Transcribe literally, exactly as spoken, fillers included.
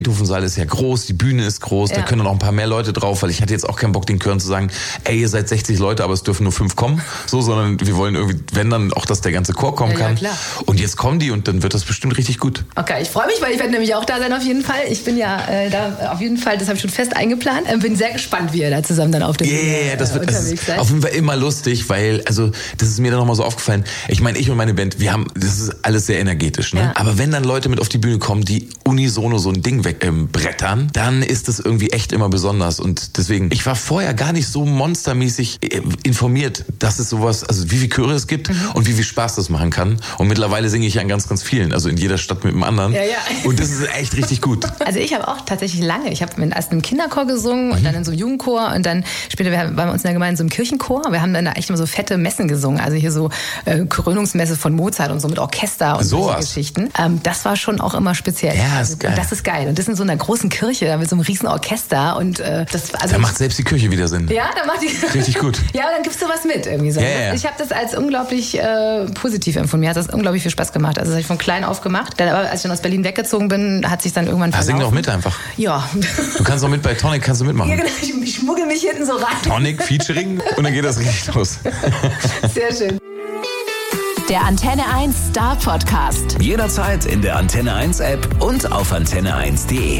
Hofensaal ist ja groß, die Bühne ist groß, ja. Da können noch ein paar mehr Leute drauf, weil ich hatte jetzt auch keinen Bock, den Chören zu sagen, ey, ihr seid sechzig Leute, aber es dürfen nur fünf kommen, so, sondern wir wollen irgendwie, wenn dann auch, dass der ganze Chor kommen ja, kann. Ja, klar. Und jetzt kommen die und dann wird das bestimmt richtig gut. Okay, ich freue mich, weil ich werde nämlich auch da sein auf jeden Fall. Ich bin ja äh, da auf jeden Fall, das habe ich schon fest eingeplant. Äh, bin sehr gespannt, wie ihr da zusammen dann auf der Bühne yeah, das wird, äh, unterwegs seid. Auf jeden Fall immer lustig, weil, also das ist mir dann nochmal so aufgefallen. Ich meine, ich und meine Band, wir haben, das ist alles sehr energetisch, ne? Ja. Aber wenn dann Leute mit auf die Bühne kommen, die unisono so ein Ding wegbrettern, ähm, dann ist das irgendwie echt immer besonders. Und deswegen, ich war vorher gar nicht so monstermäßig informiert, dass es sowas, also wie viele Chöre es gibt mhm. und wie viel Spaß das machen kann. Und mittlerweile singe ich ja in ganz, ganz vielen, also in jeder Stadt mit dem anderen. Ja, ja. Und das ist echt richtig gut. Also ich habe auch tatsächlich lange, ich habe erst im Kinderchor gesungen mhm. und dann in so einem Jugendchor und dann später waren wir uns in der Gemeinde in so einem Kirchenchor. Wir haben dann da echt immer so fette Messen gesungen, also hier so äh, Krönungsmesse von Mozart und so mit Orchester und so solche Geschichten. Ähm, das war schon auch immer speziell. Ja, ist geil. Und das ist geil. Und das in so einer großen Kirche mit so einem riesen Orchester und äh, das. Also da macht selbst die Kirche wieder Sinn. Ja, da macht die richtig gut. Ja, und dann gibst du was mit irgendwie so. Ja, ja. Ich habe das als unglaublich äh, positiv empfunden. Mir hat das unglaublich viel Spaß gemacht. Also das habe ich von klein auf gemacht. Dann, aber als ich dann aus Berlin weggezogen bin, hat sich dann irgendwann verlaufen. Ah, sing doch mit einfach. Ja. Du kannst doch mit bei Tonic, kannst du mitmachen. Ja, genau. Ich, ich schmuggel mich hinten so rein. Tonic, Featuring und dann geht das richtig los. Sehr schön. Der Antenne eins Star Podcast. Jederzeit in der Antenne eins App und auf antenne eins punkt de.